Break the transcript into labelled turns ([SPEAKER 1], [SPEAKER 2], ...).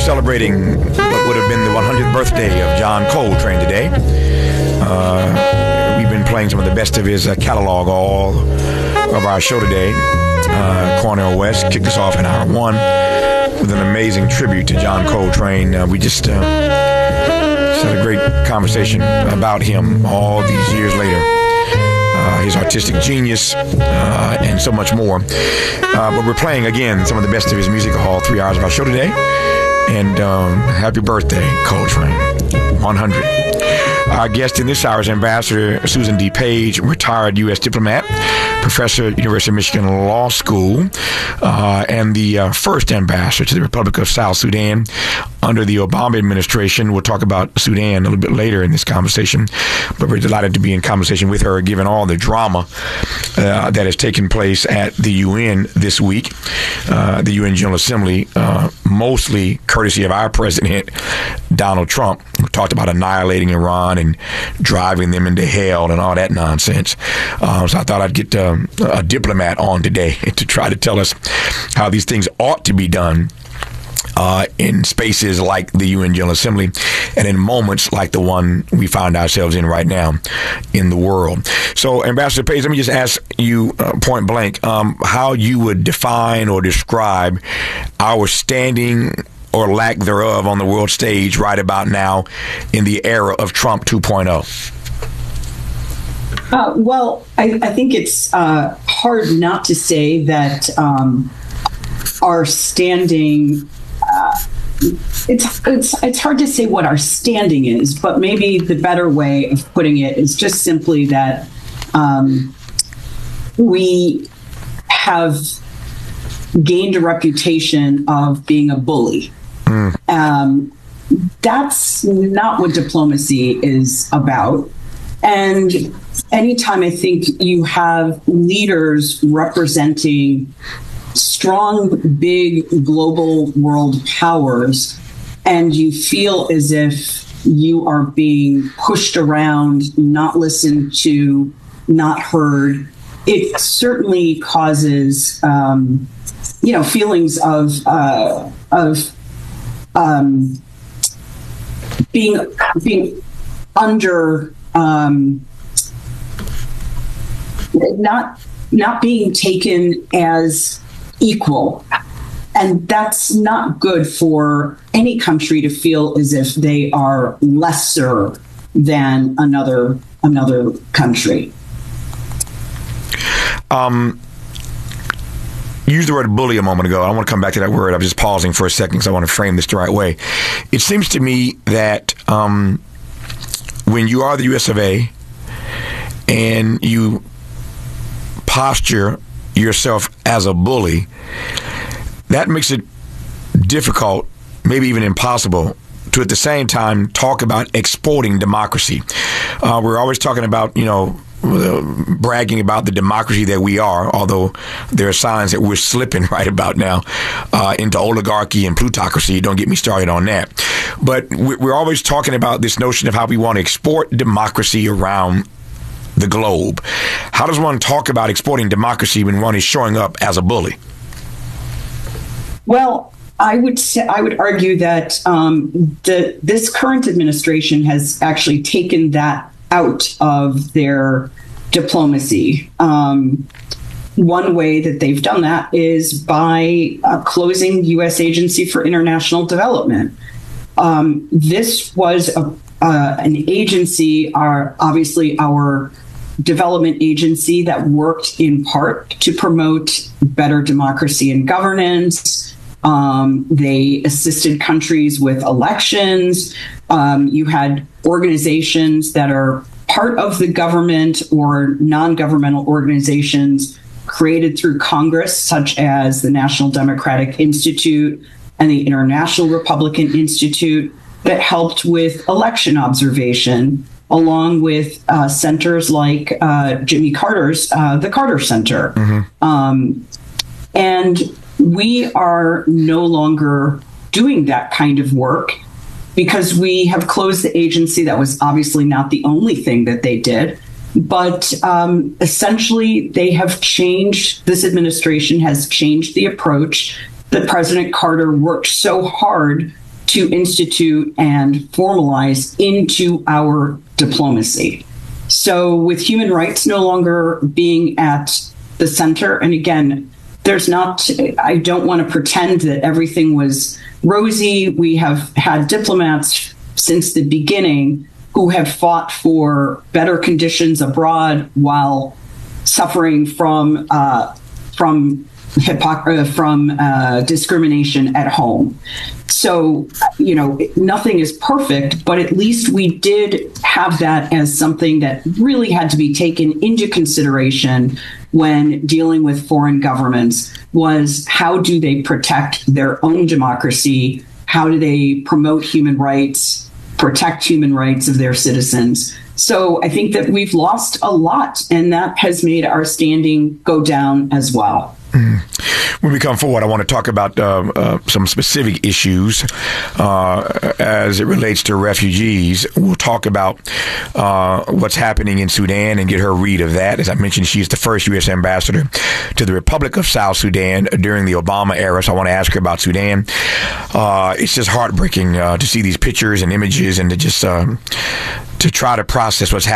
[SPEAKER 1] celebrating what would have been the 100th birthday of John Coltrane today. We've been playing some of the best of his catalog all of our show today. Cornel West kicked us off in hour one with an amazing tribute to John Coltrane. We just had a great conversation about him all these years later. His artistic genius, and so much more. But we're playing, again, some of the best of his music all 3 hours of our show today. And happy birthday, Coltrane. 100. Our guest in this hour is Ambassador Susan D. Page, retired U.S. diplomat, professor at University of Michigan Law School, and the first ambassador to the Republic of South Sudan under the Obama administration. We'll talk about Sudan a little bit later in this conversation, but we're delighted to be in conversation with her, given all the drama that has taken place at the UN this week, the UN General Assembly, mostly courtesy of our president, Donald Trump, who talked about annihilating Iran and driving them into hell and all that nonsense. So I thought I'd get a diplomat on today to try to tell us how these things ought to be done in spaces like the UN General Assembly and in moments like the one we find ourselves in right now in the world. So, Ambassador Page, let me just ask you point blank how you would define or describe our standing or lack thereof on the world stage right about now in the era of Trump 2.0.
[SPEAKER 2] Well, I think it's hard not to say that our standing, it's hard to say what our standing is, but maybe the better way of putting it is just simply that we have gained a reputation of being a bully. That's not what diplomacy is about. And anytime I think you have leaders representing strong, big global world powers, and you feel as if you are being pushed around, not listened to, not heard, it certainly causes, feelings of being under, not being taken as equal. And that's not good for any country to feel as if they are lesser than another country.
[SPEAKER 1] You used the word bully a moment ago. I want to come back to that word. I'm just pausing for a second because I want to frame this the right way. It seems to me that when you are the US of A and you posture yourself as a bully, that makes it difficult, maybe even impossible, to at the same time talk about exporting democracy. We're always talking about, bragging about the democracy that we are, although there are signs that we're slipping right about now into oligarchy and plutocracy. Don't get me started on that. But we're always talking about this notion of how we want to export democracy around the globe. How does one talk about exporting democracy when one is showing up as a bully?
[SPEAKER 2] Well, I would argue that this current administration has actually taken that out of their diplomacy. One way that they've done that is by closing U.S. Agency for International Development. This was an agency, obviously our development agency, that worked in part to promote better democracy and governance. They assisted countries with elections. You had organizations that are part of the government or non-governmental organizations created through Congress, such as the National Democratic Institute and the International Republican Institute, that helped with election observation, along with centers like Jimmy Carter's, the Carter Center. Mm-hmm. And we are no longer doing that kind of work because we have closed the agency. That was obviously not the only thing that they did, but essentially they have changed, this administration has changed the approach that President Carter worked so hard to institute and formalize into our diplomacy. So with human rights no longer being at the center, and again, I don't want to pretend that everything was rosy. We have had diplomats since the beginning who have fought for better conditions abroad while suffering from discrimination at home. So, nothing is perfect, but at least we did have that as something that really had to be taken into consideration when dealing with foreign governments, was how do they protect their own democracy? How do they promote human rights, protect human rights of their citizens? So I think that we've lost a lot, and that has made our standing go down as well.
[SPEAKER 1] When we come forward, I want to talk about some specific issues as it relates to refugees. We'll talk about what's happening in Sudan and get her read of that. As I mentioned, she is the first U.S. ambassador to the Republic of South Sudan during the Obama era. So I want to ask her about Sudan. It's just heartbreaking to see these pictures and images and to just to try to process what's happening